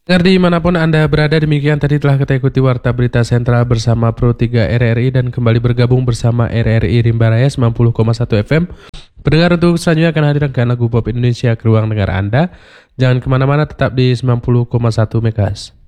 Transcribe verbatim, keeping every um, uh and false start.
Dengar dimanapun Anda berada, demikian tadi telah kita ikuti Warta Berita Sentral bersama Pro tiga R R I dan kembali bergabung bersama R R I Rimba Raya sembilan puluh koma satu F M. Pendengar, untuk selanjutnya akan hadirkan lagu pop Indonesia ke ruang dengar Anda. Jangan kemana-mana, tetap di sembilan puluh koma satu MHz.